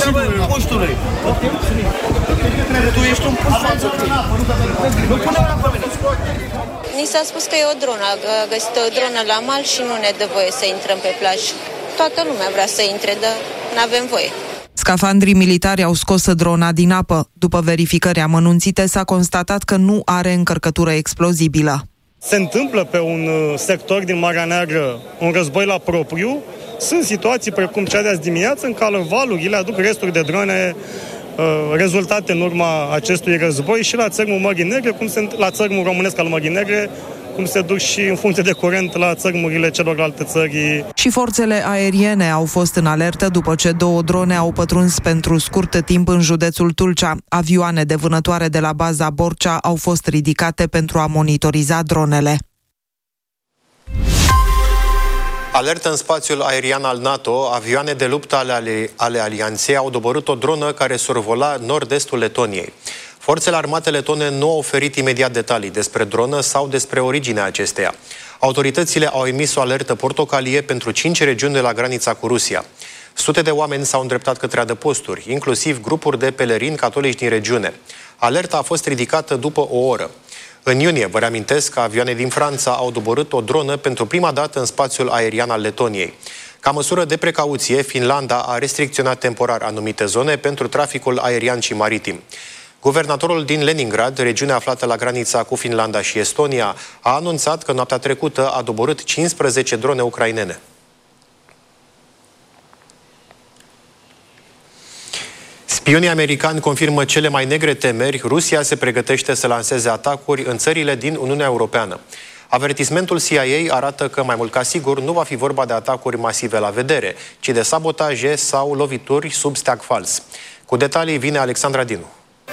puștului. Tu ești un puș. Nu pune mâna pe mine. Ni s-a spus că e o dronă, a găsit o dronă la mal și nu ne dă voie să intrăm pe plajă. Toată lumea vrea să intre, dar nu avem voie. Scafandrii militari au scos drona din apă. După verificări amănunțite, s-a constatat că nu are încărcătură explozibilă. Se întâmplă pe un sector din Marea Neagră un război la propriu. Sunt situații precum cea de azi dimineață în care valurile aduc resturi de drone rezultate în urma acestui război și la țărmul Mării Negre, la țărmul românesc al Mării Negre, cum se duc și în funcție de curent la țărmurile celorlalte țări. Și forțele aeriene au fost în alertă după ce 2 drone au pătruns pentru scurt timp în județul Tulcea. Avioane de vânătoare de la baza Borcea au fost ridicate pentru a monitoriza dronele. Alertă în spațiul aerian al NATO, avioane de luptă ale alianței au doborât o dronă care survola nord-estul Letoniei. Forțele armate letone nu au oferit imediat detalii despre dronă sau despre originea acesteia. Autoritățile au emis o alertă portocalie pentru 5 regiuni de la granița cu Rusia. Sute de oameni s-au îndreptat către adăposturi, inclusiv grupuri de pelerini catolici din regiune. Alerta a fost ridicată după o oră. În iunie, vă reamintesc că avioane din Franța au doborât o dronă pentru prima dată în spațiul aerian al Letoniei. Ca măsură de precauție, Finlanda a restricționat temporar anumite zone pentru traficul aerian și maritim. Guvernatorul din Leningrad, regiunea aflată la granița cu Finlanda și Estonia, a anunțat că noaptea trecută a doborât 15 drone ucrainene. Spionii americani confirmă cele mai negre temeri. Rusia se pregătește să lanseze atacuri în țările din Uniunea Europeană. Avertismentul CIA arată că, mai mult ca sigur, nu va fi vorba de atacuri masive la vedere, ci de sabotaje sau lovituri sub steag fals. Cu detalii vine Alexandra Dinu.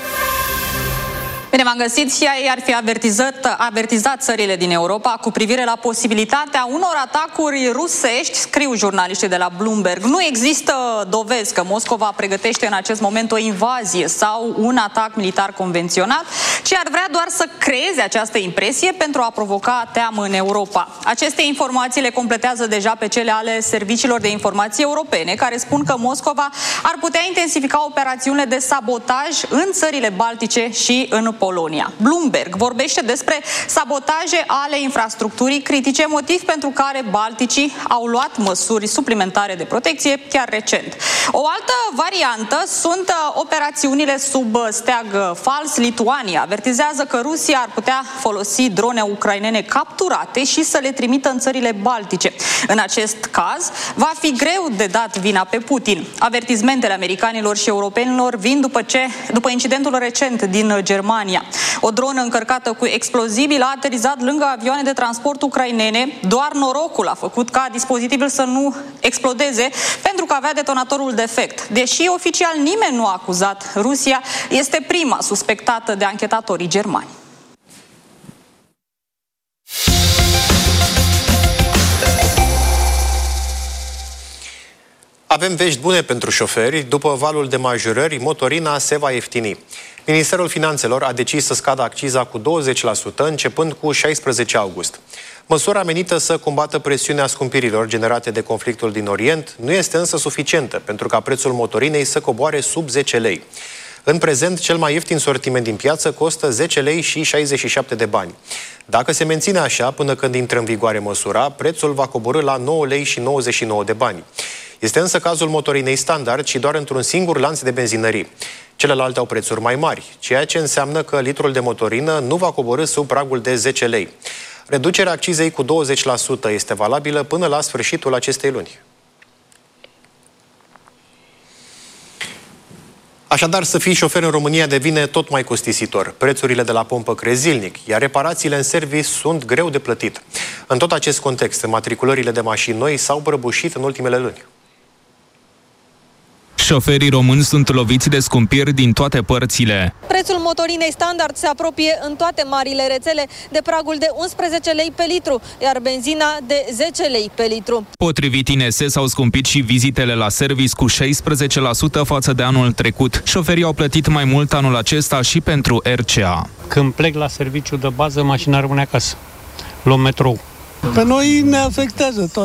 Bine v-am găsit. CIA ar fi avertizat țările din Europa cu privire la posibilitatea unor atacuri rusești, scriu jurnaliștii de la Bloomberg. Nu există dovezi că Moscova pregătește în acest moment o invazie sau un atac militar convenționat, ci ar vrea doar să creeze această impresie pentru a provoca teamă în Europa. Aceste informații le completează deja pe cele ale serviciilor de informații europene, care spun că Moscova ar putea intensifica operațiunile de sabotaj în țările baltice și în Polonia. Bloomberg vorbește despre sabotaje ale infrastructurii critice, motiv pentru care balticii au luat măsuri suplimentare de protecție chiar recent. O altă variantă sunt operațiunile sub steag fals. Lituania avertizează că Rusia ar putea folosi drone ucrainene capturate și să le trimită în țările baltice. În acest caz, va fi greu de dat vina pe Putin. Avertizmentele americanilor și europenilor vin după incidentul recent din Germania. O dronă încărcată cu explozibili a aterizat lângă avioane de transport ucrainene. Doar norocul a făcut ca dispozitivul să nu explodeze, pentru că avea detonatorul defect. Deși oficial nimeni nu a acuzat Rusia, este prima suspectată de anchetatorii germani. Avem vești bune pentru șoferi. După valul de majorări, motorina se va ieftini. Ministerul Finanțelor a decis să scadă acciza cu 20% începând cu 16 august. Măsura menită să combată presiunea scumpirilor generate de conflictul din Orient nu este însă suficientă pentru ca prețul motorinei să coboare sub 10 lei. În prezent, cel mai ieftin sortiment din piață costă 10 lei și 67 de bani. Dacă se menține așa până când intră în vigoare măsura, prețul va coborî la 9 lei și 99 de bani. Este însă cazul motorinei standard și doar într-un singur lanț de benzinării. Celelalte au prețuri mai mari, ceea ce înseamnă că litrul de motorină nu va coborî sub pragul de 10 lei. Reducerea accizei cu 20% este valabilă până la sfârșitul acestei luni. Așadar, să fii șofer în România devine tot mai costisitor. Prețurile de la pompă cresc zilnic, iar reparațiile în serviciu sunt greu de plătit. În tot acest context, matriculările de mașini noi s-au prăbușit în ultimele luni. Șoferii români sunt loviți de scumpiri din toate părțile. Prețul motorinei standard se apropie în toate marile rețele de pragul de 11 lei pe litru, iar benzina de 10 lei pe litru. Potrivit INS, s-au scumpit și vizitele la service cu 16% față de anul trecut. Șoferii au plătit mai mult anul acesta și pentru RCA. Când plec la serviciu de bază, mașina rămâne acasă. Luăm metrou. Pe noi ne afectează tot.